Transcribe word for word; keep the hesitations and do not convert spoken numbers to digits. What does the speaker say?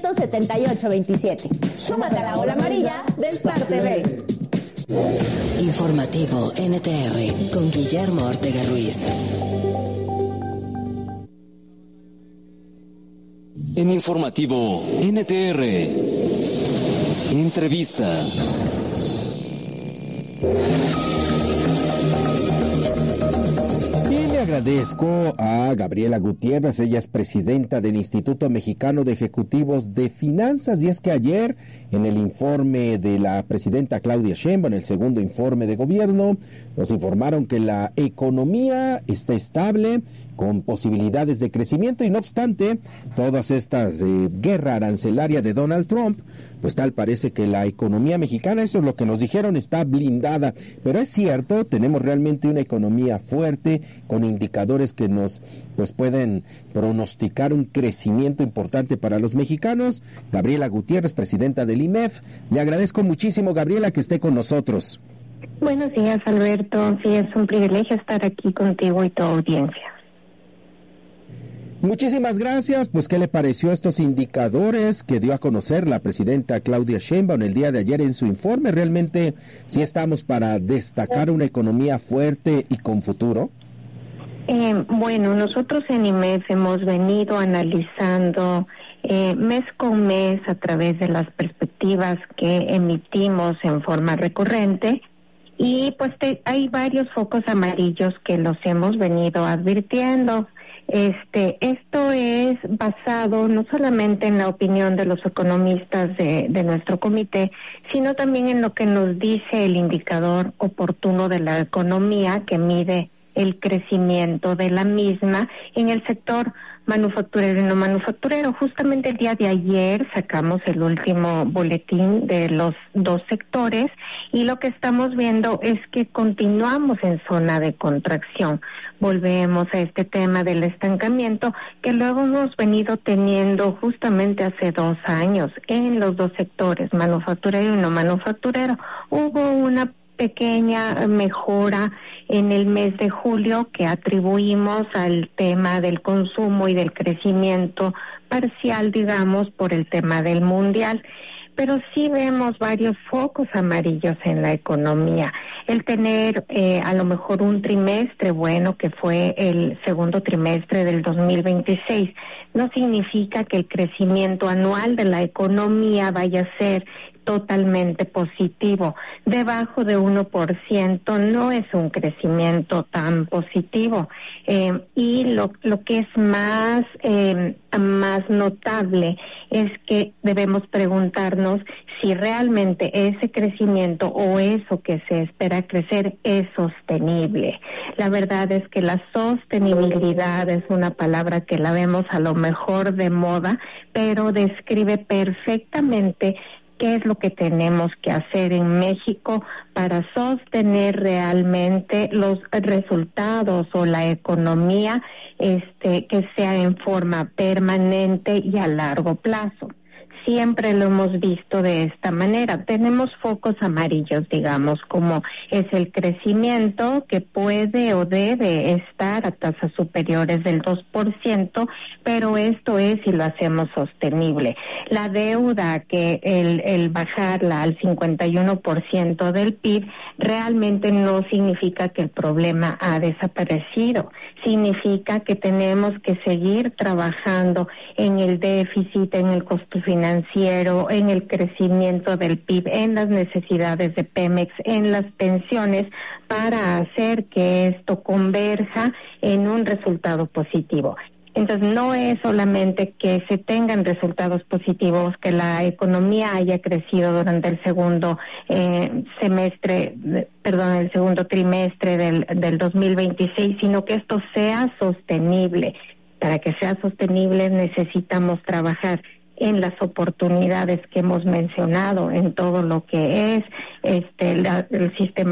quinientos setenta y ocho veintisiete. Súmate a la ola amarilla de Star T V. Informativo N T R con Guillermo Ortega Ruiz. En Informativo N T R, entrevista. Y le agradezco a Gabriela Gutiérrez, ella es presidenta del Instituto Mexicano de Ejecutivos de Finanzas, y es que ayer en el informe de la presidenta Claudia Sheinbaum, en el segundo informe de gobierno, nos informaron que la economía está estable, con posibilidades de crecimiento, y no obstante, todas estas eh, guerra arancelaria de Donald Trump, pues tal parece que la economía mexicana, eso es lo que nos dijeron, está blindada. Pero es cierto, tenemos realmente una economía fuerte, con indicadores que nos pues pueden pronosticar un crecimiento importante para los mexicanos. Gabriela Gutiérrez, presidenta del I M E F, le agradezco muchísimo, Gabriela, que esté con nosotros. Buenos días, Alberto. Sí, es un privilegio estar aquí contigo y tu audiencia. Muchísimas gracias. Pues, ¿qué le pareció estos indicadores que dio a conocer la presidenta Claudia Sheinbaum el día de ayer en su informe? ¿Realmente sí estamos para destacar una economía fuerte y con futuro? Eh, bueno, nosotros en I M E F hemos venido analizando eh, mes con mes a través de las perspectivas que emitimos en forma recurrente, y pues te, hay varios focos amarillos que los hemos venido advirtiendo. Este, esto es basado no solamente en la opinión de los economistas de, de nuestro comité, sino también en lo que nos dice el indicador oportuno de la economía, que mide el crecimiento de la misma en el sector manufacturero y no manufacturero. Justamente el día de ayer sacamos el último boletín de los dos sectores, y lo que estamos viendo es que continuamos en zona de contracción. Volvemos a este tema del estancamiento que luego hemos venido teniendo justamente hace dos años en los dos sectores, manufacturero y no manufacturero. Hubo una pequeña mejora en el mes de julio que atribuimos al tema del consumo y del crecimiento parcial, digamos, por el tema del mundial. Pero sí vemos varios focos amarillos en la economía. El tener eh, a lo mejor un trimestre bueno, que fue el segundo trimestre del dos mil veintiséis, no significa que el crecimiento anual de la economía vaya a ser totalmente positivo. Debajo de uno por ciento no es un crecimiento tan positivo. Eh, y lo, lo que es más, eh, más notable es que debemos preguntarnos si realmente ese crecimiento o eso que se espera crecer es sostenible. La verdad es que la sostenibilidad es una palabra que la vemos a lo mejor de moda, pero describe perfectamente qué es lo que tenemos que hacer en México para sostener realmente los resultados o la economía este que sea en forma permanente y a largo plazo. Siempre lo hemos visto de esta manera. Tenemos focos amarillos, digamos, como es el crecimiento, que puede o debe estar a tasas superiores del dos por ciento, pero esto es si lo hacemos sostenible. La deuda, que el, el bajarla al cincuenta y uno por ciento del P I B, realmente no significa que el problema ha desaparecido. Significa que tenemos que seguir trabajando en el déficit, en el costo financiero, en el crecimiento del P I B, en las necesidades de Pemex, en las pensiones, para hacer que esto converja en un resultado positivo. Entonces, no es solamente que se tengan resultados positivos, que la economía haya crecido durante el segundo eh, semestre, perdón, el segundo trimestre del, del dos mil veintiséis, sino que esto sea sostenible. Para que sea sostenible necesitamos trabajar en las oportunidades que hemos mencionado, en todo lo que es este la, el sistema